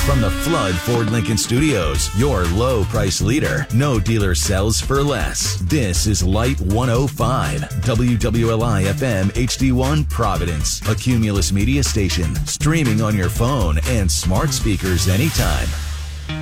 From the Flood Ford Lincoln Studios, your low price leader. No dealer sells for less. This is Light 105, WWLI FM HD1 Providence, a Cumulus Media station, streaming on your phone and smart speakers anytime.